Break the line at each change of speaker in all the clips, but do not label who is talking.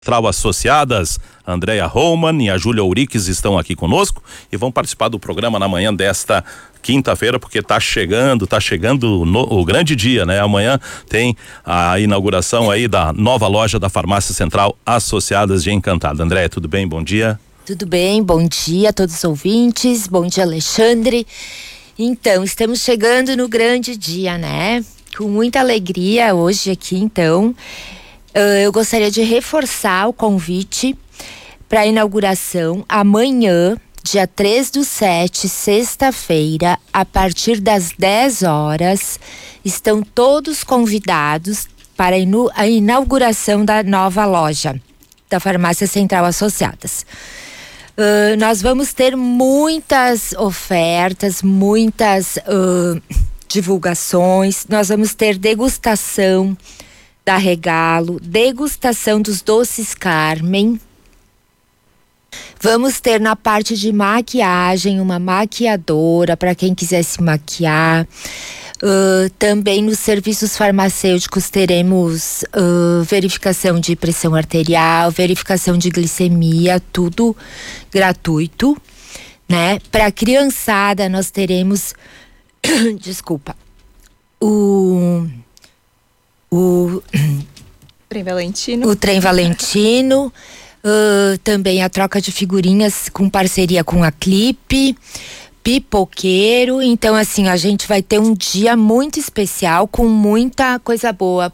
Central Associadas, a Andréia Roman e a Júlia Ouriques estão aqui conosco e vão participar do programa na manhã desta quinta-feira, porque tá chegando o grande dia, né? Amanhã tem a inauguração aí da nova loja da Farmácia Central Associadas de Encantado. Andréia, tudo bem? Bom dia.
Tudo bem, bom dia a todos os ouvintes, bom dia, Alexandre. Então, estamos chegando no grande dia, né? Com muita alegria hoje aqui, então. Eu gostaria de reforçar o convite para a inauguração amanhã, dia 3/7, sexta-feira, a partir das 10 horas. Estão todos convidados para a inauguração da nova loja da Farmácia Central Associadas. Nós vamos ter muitas ofertas, muitas divulgações. Nós vamos ter degustação da Regalo, degustação dos doces Carmen. Vamos ter na parte de maquiagem uma maquiadora para quem quiser se maquiar. Também nos serviços farmacêuticos teremos verificação de pressão arterial, verificação de glicemia, tudo gratuito, né? Para a criançada nós teremos o
Trem Valentino.
O Trem Valentino, também a troca de figurinhas com parceria com a Clipe, pipoqueiro. Então, assim, a gente vai ter um dia muito especial com muita coisa boa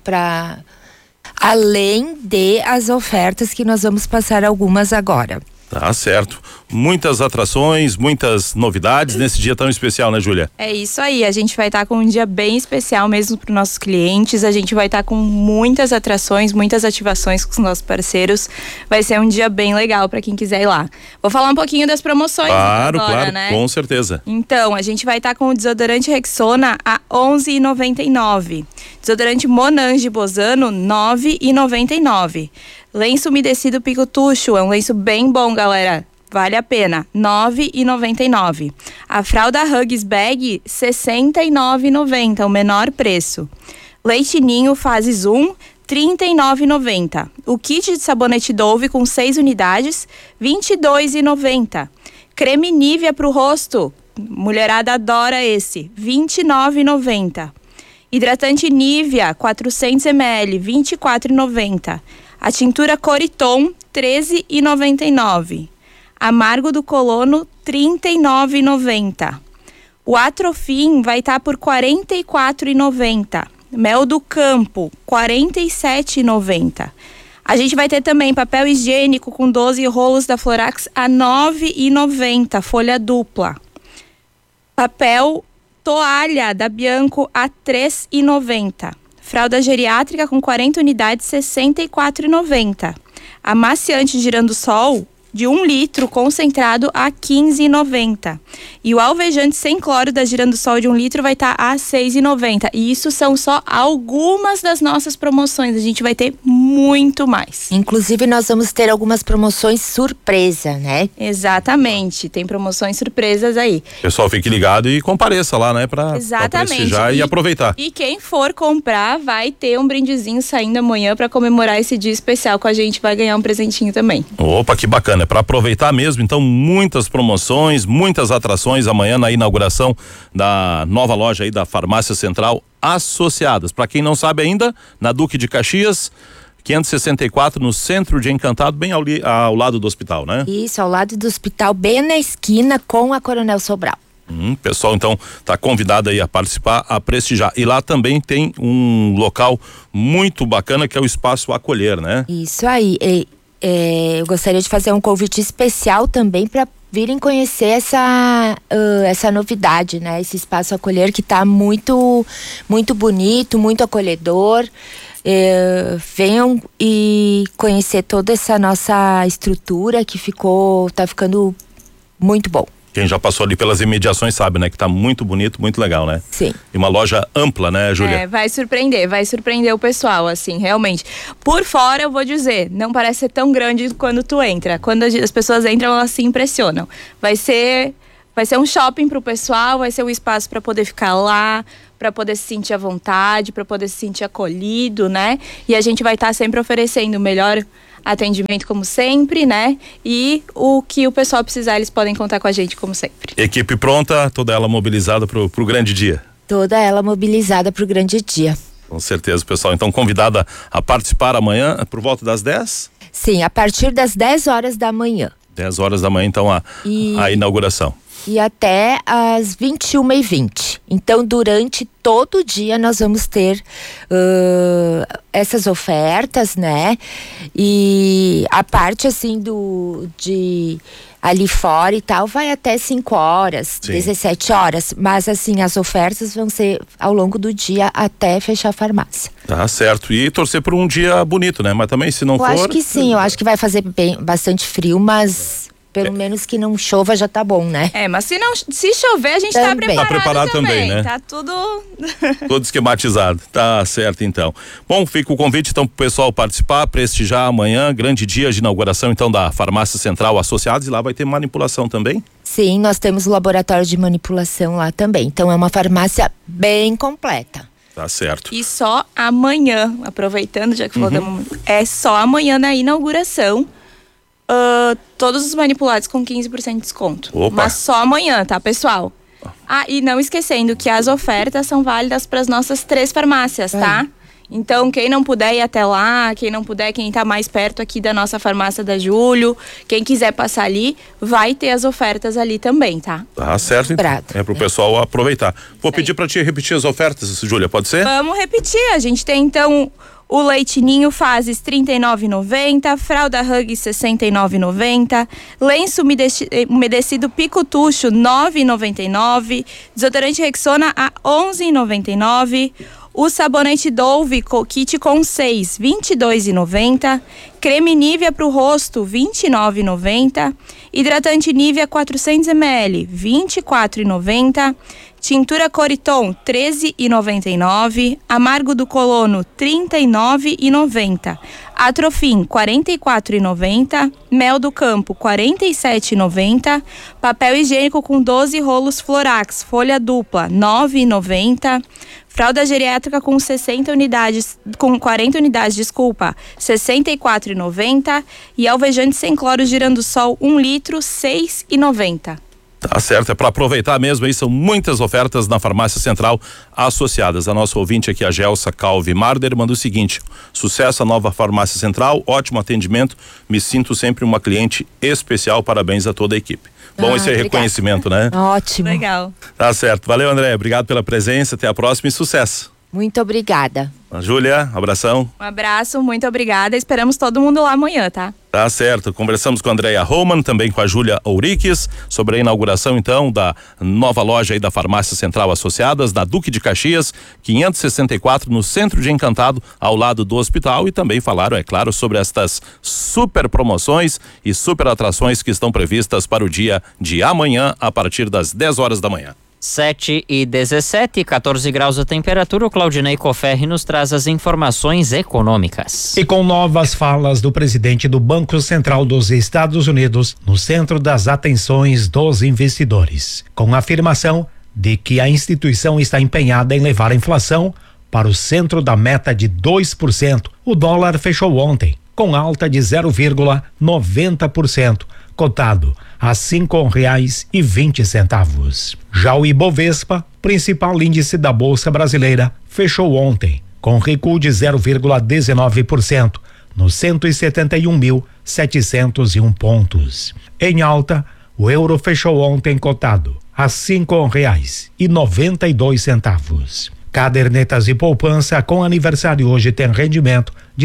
além de as ofertas que nós vamos passar algumas agora.
Tá certo. Muitas atrações, muitas novidades nesse dia tão especial, né, Júlia?
É isso aí, a gente vai estar com um dia bem especial mesmo para os nossos clientes. A gente vai estar com muitas atrações, muitas ativações com os nossos parceiros. Vai ser um dia bem legal para quem quiser ir lá. Vou falar um pouquinho das promoções agora, né?
Com certeza.
Então, a gente vai estar com o desodorante Rexona a R$11,99. Desodorante Monange Bozano, R$9,99. Lenço umedecido Picotucho, é um lenço bem bom, galera. Vale a pena, R$9,99. A fralda Huggies Bag, R$69,90, o menor preço. Leite Ninho Fases 1, R$39,90. O kit de sabonete Dove com 6 unidades, R$22,90. Creme Nivea pro rosto, mulherada adora esse, R$29,90. Hidratante Nivea, 400 ml, R$24,90. A tintura Coriton, R$13,99. Amargo do Colono, R$39,90. O Atrofim vai estar por R$44,90. Mel do Campo, R$47,90. A gente vai ter também papel higiênico com 12 rolos da Florax a R$9,90, folha dupla. Papel toalha da Bianco a R$3,90. Fralda geriátrica com 40 unidades, R$64,90. Amaciante Girandosol de 1 litro concentrado a R$15,90. E o alvejante sem cloro da Girandosol de 1 litro vai estar a R$6,90. E isso são só algumas das nossas promoções. A gente vai ter muito mais.
Inclusive, nós vamos ter algumas promoções surpresa, né?
Exatamente. Tem promoções surpresas aí.
Pessoal, fique ligado e compareça lá, né? Pra prestigiar e aproveitar.
E quem for comprar vai ter um brindezinho saindo amanhã para comemorar esse dia especial com a gente. Vai ganhar um presentinho também.
Opa, que bacana. É para aproveitar mesmo. Então, muitas promoções, muitas atrações amanhã na inauguração da nova loja aí da Farmácia Central Associadas. Para quem não sabe ainda, na Duque de Caxias, 564, no centro de Encantado, bem ao lado do hospital, né?
Isso, ao lado do hospital, bem na esquina com a Coronel Sobral.
Pessoal, então, tá convidado aí a participar, a prestigiar. E lá também tem um local muito bacana que é o Espaço Acolher, né?
Isso aí. Eu gostaria de fazer um convite especial também para virem conhecer essa novidade, né? Esse Espaço Acolher que tá muito, muito bonito, muito acolhedor. Venham e conhecer toda essa nossa estrutura que tá ficando muito bom.
Quem já passou ali pelas imediações sabe, né? Que tá muito bonito, muito legal, né?
Sim.
E uma loja ampla, né, Júlia?
Vai surpreender o pessoal, assim, realmente. Por fora, eu vou dizer, não parece ser tão grande quando tu entra. Quando as pessoas entram, elas se impressionam. Vai ser um shopping pro pessoal, vai ser um espaço para poder ficar lá, para poder se sentir à vontade, para poder se sentir acolhido, né? E a gente vai estar sempre oferecendo o melhor atendimento como sempre, né? E o que o pessoal precisar, eles podem contar com a gente como sempre.
Equipe pronta, toda ela mobilizada pro grande dia.
Toda ela mobilizada pro grande dia.
Com certeza, pessoal. Então, convidada a participar amanhã, por volta das 10?
Sim, a partir das 10 horas da manhã.
10 horas da manhã, então, a inauguração.
E até às 21h20. Então, durante todo o dia nós vamos ter essas ofertas, né? E a parte assim de ali fora e tal vai até 5 horas, sim, 17 horas. Mas assim, as ofertas vão ser ao longo do dia até fechar a farmácia.
Tá certo. E torcer por um dia bonito, né? Mas também se não for...
Eu acho que sim, eu acho que vai fazer bastante frio, mas... Pelo menos que não chova já tá bom, né?
Mas se chover, a gente também tá preparado também, né? Tá tudo
esquematizado. Tá certo, então. Bom, fica o convite, então, pro pessoal participar, prestigiar amanhã, grande dia de inauguração, então, da Farmácia Central Associados, e lá vai ter manipulação também?
Sim, nós temos o laboratório de manipulação lá também. Então, é uma farmácia bem completa.
Tá certo.
E só amanhã, aproveitando, já que falamos, é só amanhã na inauguração. Todos os manipulados com 15% de desconto.
Opa.
Mas só amanhã, tá, pessoal? E não esquecendo que as ofertas são válidas para as nossas 3 farmácias, tá? Então, quem não puder ir até lá, quem tá mais perto aqui da nossa farmácia da Júlio, quem quiser passar ali, vai ter as ofertas ali também, tá?
Tá certo, então. É pro pessoal aproveitar. Vou pedir para te repetir as ofertas, Júlia, pode ser?
Vamos repetir. A gente tem, então... O leite ninho Fases R$ 39,90, fralda Huggies R$ 69,90, lenço umedecido Pico Tucho R$ 9,99, desodorante Rexona a R$ 11,99, o sabonete Dove kit com 6 R$ 22,90, creme Nivea para o rosto R$ 29,90, hidratante Nivea 400 ml R$ 24,90, tintura Coriton R$ 13,99, amargo do colono R$ 39,90, Atrofim R$ 44,90, mel do campo R$ 47,90, papel higiênico com 12 rolos Florax, folha dupla R$ 9,90, fralda geriátrica com 40 unidades, desculpa, R$ 64,90 e alvejante sem cloro Girandossol 1 litro R$ 6,90.
Tá certo, é para aproveitar mesmo, aí são muitas ofertas na Farmácia Central Associadas. A nossa ouvinte aqui, a Gelsa Calvi Marder, manda o seguinte: sucesso a nova Farmácia Central, ótimo atendimento, me sinto sempre uma cliente especial, parabéns a toda a equipe. Bom, esse é reconhecimento, né?
Ótimo.
Legal.
Tá certo, valeu, André, obrigado pela presença, até a próxima e sucesso.
Muito obrigada.
Júlia, abração.
Um abraço, muito obrigada. Esperamos todo mundo lá amanhã, tá?
Tá certo. Conversamos com a Andréia Roman, também com a Júlia Ouriques, sobre a inauguração, então, da nova loja aí da Farmácia Central Associadas, da Duque de Caxias, 564, no centro de Encantado, ao lado do hospital. E também falaram, é claro, sobre estas super promoções e super atrações que estão previstas para o dia de amanhã, a partir das 10 horas da manhã.
7h17, 14 graus a temperatura. O Claudinei Coferri nos traz as informações econômicas.
E com novas falas do presidente do Banco Central dos Estados Unidos no centro das atenções dos investidores, com a afirmação de que a instituição está empenhada em levar a inflação para o centro da meta de 2%. O dólar fechou ontem com alta de 0,90%, cotado a R$ 5,20. Já o Ibovespa, principal índice da Bolsa Brasileira, fechou ontem com recuo de 0,19%, nos 171.701 pontos. Em alta, o euro fechou ontem cotado a R$ 5,92. Cadernetas de poupança com aniversário hoje tem rendimento de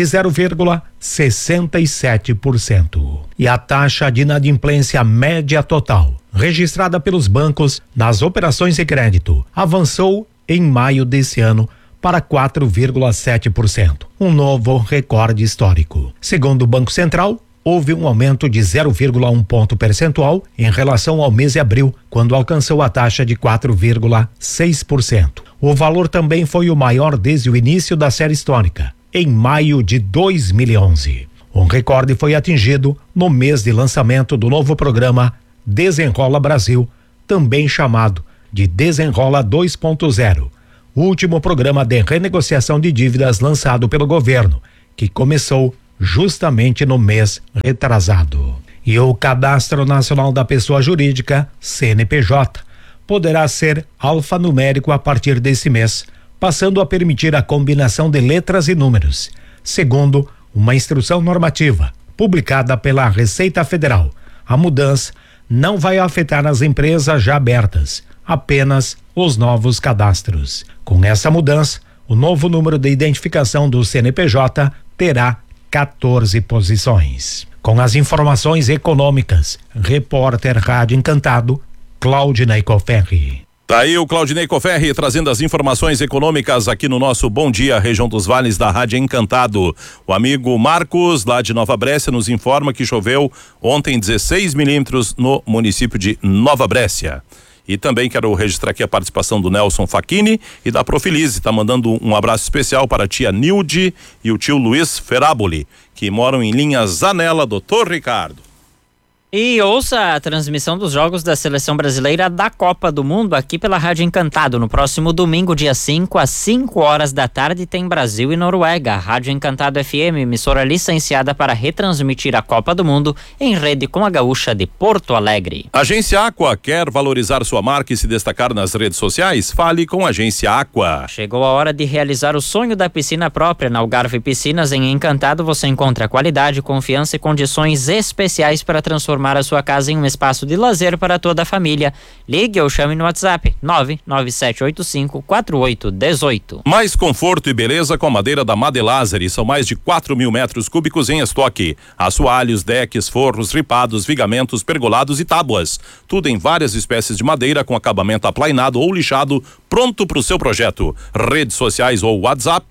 0,67%. E a taxa de inadimplência média total, registrada pelos bancos nas operações de crédito, avançou em maio desse ano para 4,7%, um novo recorde histórico. Segundo o Banco Central, houve um aumento de 0,1 ponto percentual em relação ao mês de abril, quando alcançou a taxa de 4,6%. O valor também foi o maior desde o início da série histórica, em maio de 2011. Um recorde foi atingido no mês de lançamento do novo programa Desenrola Brasil, também chamado de Desenrola 2.0, o último programa de renegociação de dívidas lançado pelo governo, que começou justamente no mês retrasado. E o Cadastro Nacional da Pessoa Jurídica, CNPJ, poderá ser alfanumérico a partir desse mês, passando a permitir a combinação de letras e números, segundo uma instrução normativa publicada pela Receita Federal. A mudança não vai afetar as empresas já abertas, apenas os novos cadastros. Com essa mudança, o novo número de identificação do CNPJ terá 14 posições. Com as informações econômicas, repórter Rádio Encantado, Claudinei Coferri.
Tá aí o Claudinei Coferri trazendo as informações econômicas aqui no nosso Bom Dia, Região dos Vales da Rádio Encantado. O amigo Marcos, lá de Nova Brécia, nos informa que choveu ontem 16 milímetros no município de Nova Brécia. E também quero registrar aqui a participação do Nelson Facchini e da Profilize. Tá mandando um abraço especial para a tia Nilde e o tio Luiz Feraboli, que moram em linha Zanella, Doutor Ricardo.
E ouça a transmissão dos jogos da Seleção Brasileira da Copa do Mundo aqui pela Rádio Encantado. No próximo domingo, dia 5, às 5 horas da tarde, tem Brasil e Noruega. Rádio Encantado FM, emissora licenciada para retransmitir a Copa do Mundo em rede com a Gaúcha de Porto Alegre.
Agência Aqua, quer valorizar sua marca e se destacar nas redes sociais? Fale com a Agência Aqua.
Chegou a hora de realizar o sonho da piscina própria. Na Algarve Piscinas, em Encantado, você encontra qualidade, confiança e condições especiais para transformar a sua casa em um espaço de lazer para toda a família. Ligue ou chame no WhatsApp 997854818.
Mais conforto e beleza com a madeira da Madelazeri. São mais de 4.000 metros cúbicos em estoque. Assoalhos, decks, forros, ripados, vigamentos, pergolados e tábuas. Tudo em várias espécies de madeira com acabamento aplainado ou lixado, pronto para o seu projeto. Redes sociais ou WhatsApp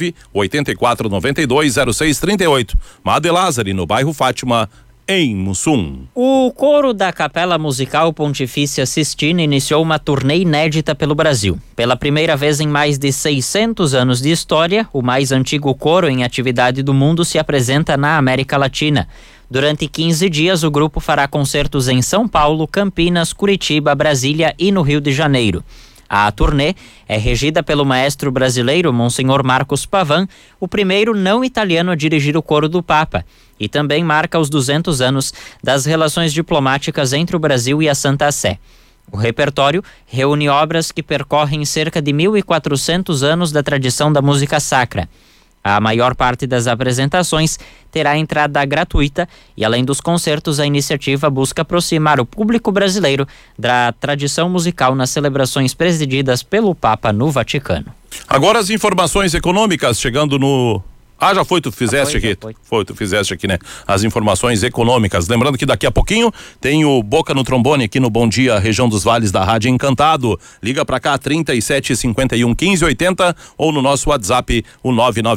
984920638. Madelazeri, no bairro Fátima, em Mussum.
O coro da Capela Musical Pontifícia Sistina iniciou uma turnê inédita pelo Brasil. Pela primeira vez em mais de 600 anos de história, o mais antigo coro em atividade do mundo se apresenta na América Latina. Durante 15 dias, o grupo fará concertos em São Paulo, Campinas, Curitiba, Brasília e no Rio de Janeiro. A turnê é regida pelo maestro brasileiro Monsenhor Marcos Pavan, o primeiro não italiano a dirigir o coro do Papa, e também marca os 200 anos das relações diplomáticas entre o Brasil e a Santa Sé. O repertório reúne obras que percorrem cerca de 1.400 anos da tradição da música sacra. A maior parte das apresentações terá entrada gratuita e, além dos concertos, a iniciativa busca aproximar o público brasileiro da tradição musical nas celebrações presididas pelo Papa no Vaticano.
Agora as informações econômicas chegando no... já foi, tu fizeste aqui. Foi, tu fizeste aqui, né? As informações econômicas. Lembrando que daqui a pouquinho tem o Boca no Trombone aqui no Bom Dia, Região dos Vales da Rádio Encantado. Liga pra cá, 3751-1580 ou no nosso WhatsApp, o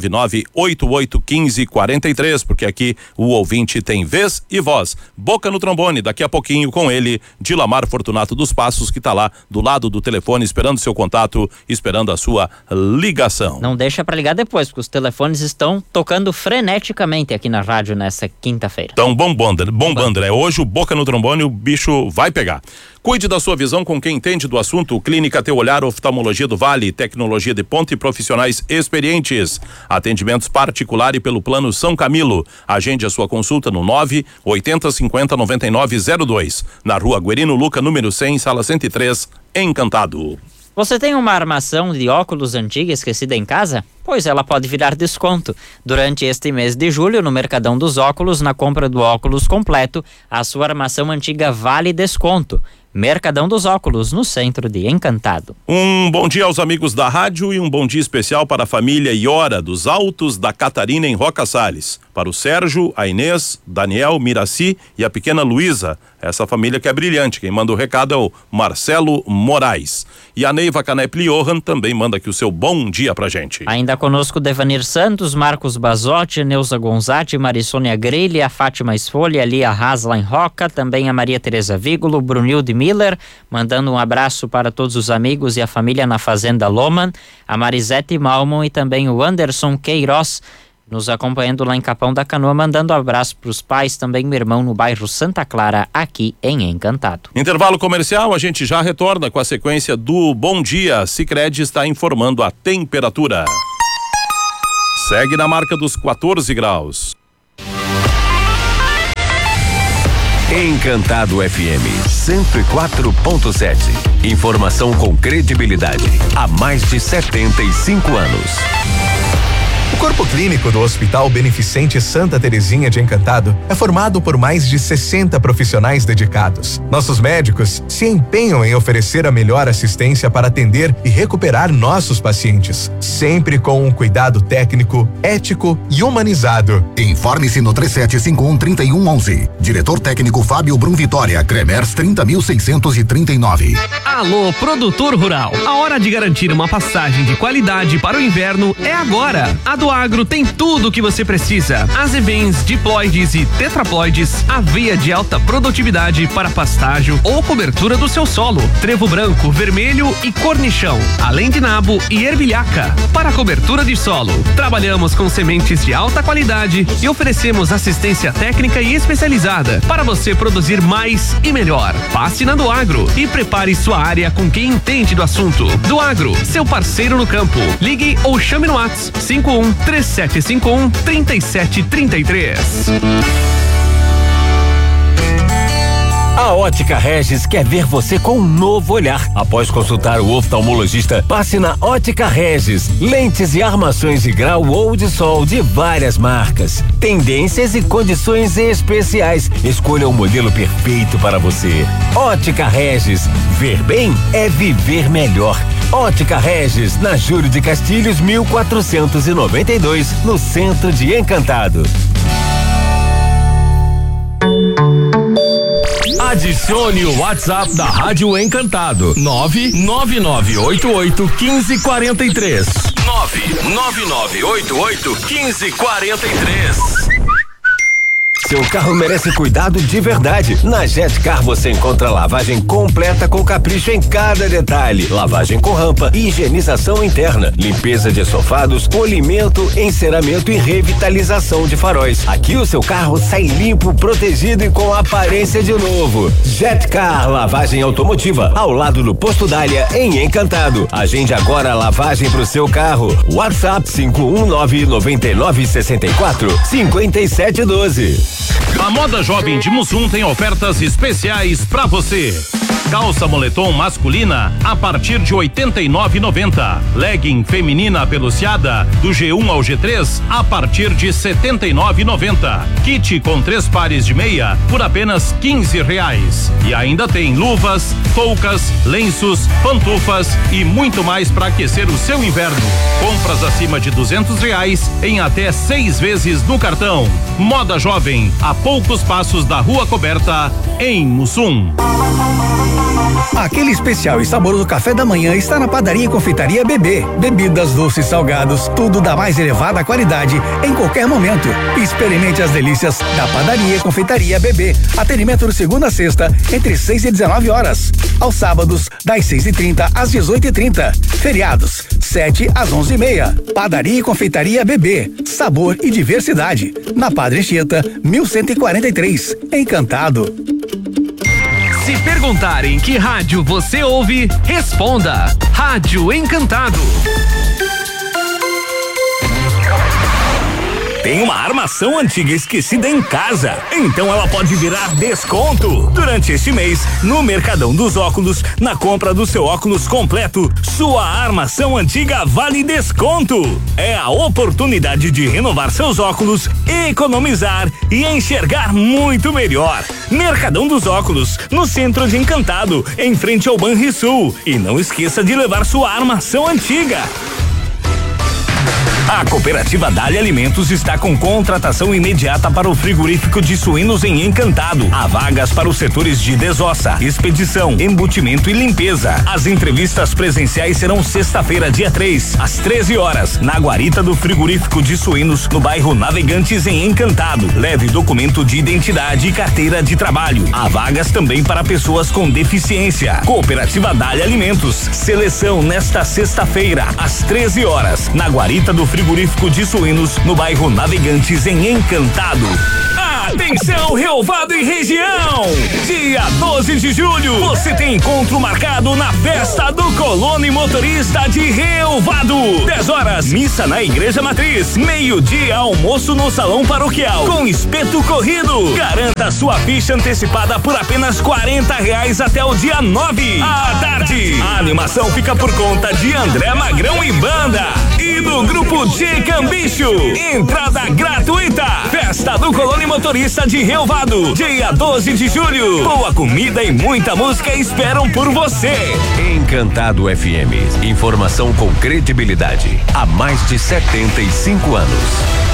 999-8815-43, porque aqui o ouvinte tem vez e voz. Boca no Trombone, daqui a pouquinho com ele, Dilamar Fortunato dos Passos, que tá lá do lado do telefone, esperando seu contato, esperando a sua ligação.
Não deixa pra ligar depois, porque os telefones estão tocando freneticamente aqui na rádio nessa quinta-feira.
Então, bombando, né? Hoje o Boca no Trombone, o bicho vai pegar. Cuide da sua visão com quem entende do assunto. Clínica Teu Olhar, Oftalmologia do Vale, tecnologia de ponta e profissionais experientes. Atendimentos particular e pelo Plano São Camilo. Agende a sua consulta no 980509902. Na Rua Guerino Luca, número 100, sala 103, Encantado.
Você tem uma armação de óculos antiga esquecida em casa? Pois ela pode virar desconto. Durante este mês de julho, no Mercadão dos Óculos, na compra do óculos completo, a sua armação antiga vale desconto. Mercadão dos Óculos, no centro de Encantado.
Um bom dia aos amigos da rádio e um bom dia especial para a família Iora dos Altos da Catarina em Roca Salles. Para o Sérgio, a Inês, Daniel, Miraci e a pequena Luísa. Essa família que é brilhante. Quem manda o recado é o Marcelo Moraes. E a Neiva Canep Johan também manda aqui o seu bom dia pra gente.
Ainda conosco Devanir Santos, Marcos Bazotti, Neuza Gonzatti, Marissônia Grilli, a Fátima Esfolha, a Lia Hasla em Roca, também a Maria Tereza Vígulo, Brunilde Miller, mandando um abraço para todos os amigos e a família na Fazenda Loman, a Marisete Malmon e também o Anderson Queiroz, nos acompanhando lá em Capão da Canoa, mandando um abraço para os pais, também meu irmão no bairro Santa Clara, aqui em Encantado.
Intervalo comercial, a gente já retorna com a sequência do Bom Dia. Sicredi está informando a temperatura. Segue na marca dos 14 graus.
Encantado FM 104.7. Informação com credibilidade há mais de 75 anos.
O corpo clínico do Hospital Beneficente Santa Terezinha de Encantado é formado por mais de 60 profissionais dedicados. Nossos médicos se empenham em oferecer a melhor assistência para atender e recuperar nossos pacientes, sempre com um cuidado técnico, ético e humanizado.
Informe-se no 3751-3111. Diretor técnico Fábio Brum Vitória, Cremers 30.639.
Alô, produtor rural. A hora de garantir uma passagem de qualidade para o inverno é agora. A do Agro tem tudo o que você precisa. Azevens, diploides e tetraploides, aveia de alta produtividade para pastágio ou cobertura do seu solo, trevo branco, vermelho e cornichão, além de nabo e ervilhaca. Para cobertura de solo, trabalhamos com sementes de alta qualidade e oferecemos assistência técnica e especializada para você produzir mais e melhor. Passe na do Agro e prepare sua área com quem entende do assunto. Do Agro, seu parceiro no campo. Ligue ou chame no WhatsApp 51-3751-3733.
A Ótica Regis quer ver você com um novo olhar. Após consultar o oftalmologista, passe na Ótica Regis. Lentes e armações de grau ou de sol de várias marcas. Tendências e condições especiais. Escolha o modelo perfeito para você. Ótica Regis. Ver bem é viver melhor. Ótica Regis, na Júlio de Castilhos, 1492, no centro de Encantado.
Adicione o WhatsApp da Rádio Encantado, 999881543.
999881543. Seu carro merece cuidado de verdade. Na Jetcar você encontra lavagem completa com capricho em cada detalhe. Lavagem com rampa, higienização interna, limpeza de estofados, polimento, enceramento e revitalização de faróis. Aqui o seu carro sai limpo, protegido e com aparência de novo. Jetcar Lavagem Automotiva, ao lado do Posto Dália, em Encantado. Agende agora a lavagem pro seu carro. WhatsApp 51999645712.
A Moda Jovem de Mussum tem ofertas especiais pra você. Calça moletom masculina a partir de R$89,90. Legging feminina peluciada do G1 ao G3 a partir de R$79,90. Kit com 3 pares de meia por apenas R$15. E ainda tem luvas, toucas, lenços, pantufas e muito mais para aquecer o seu inverno. Compras acima de R$200 em até 6 vezes no cartão. Moda Jovem, a poucos passos da Rua Coberta, em Mussum.
Aquele especial e saboroso café da manhã está na Padaria e Confeitaria Bebê. Bebidas, doces, salgados, tudo da mais elevada qualidade em qualquer momento. Experimente as delícias da Padaria e Confeitaria Bebê. Atendimento de segunda a sexta, entre 6 e 19 horas. Aos sábados, das 6h30 às 18h30. Feriados, 7 às 11h30. Padaria e Confeitaria Bebê. Sabor e diversidade. Na Padre Anchieta, 1143. Encantado.
Se perguntarem que rádio você ouve, responda: Rádio Encantado.
Tem uma armação antiga esquecida em casa, então ela pode virar desconto. Durante este mês, no Mercadão dos Óculos, na compra do seu óculos completo, sua armação antiga vale desconto. É a oportunidade de renovar seus óculos, economizar e enxergar muito melhor. Mercadão dos Óculos, no centro de Encantado, em frente ao Banrisul. E não esqueça de levar sua armação antiga. A Cooperativa Dália Alimentos está com contratação imediata para o frigorífico de suínos em Encantado. Há vagas para os setores de desossa, expedição, embutimento e limpeza. As entrevistas presenciais serão sexta-feira, dia 3, às 13 horas, na guarita do frigorífico de suínos, no bairro Navegantes, em Encantado. Leve documento de identidade e carteira de trabalho. Há vagas também para pessoas com deficiência. Cooperativa Dália Alimentos. Seleção nesta sexta-feira, às 13 horas, na guarita do frigorífico de suínos, no bairro Navegantes, em Encantado. A Atenção, Relvado e região! Dia 12 de julho, você tem encontro marcado na festa do Colono e Motorista de Relvado. 10 horas, missa na Igreja Matriz. Meio-dia, almoço no Salão Paroquial, com espeto corrido. Garanta sua ficha antecipada por apenas R$40 até o dia 9 à tarde. A animação fica por conta de André Magrão e Banda. E do grupo G Cambicho. Entrada gratuita. Festa do Colono e Motorista de Relvado, dia 12 de julho. Boa comida e muita música esperam por você.
Encantado FM. Informação com credibilidade. Há mais de 75 anos.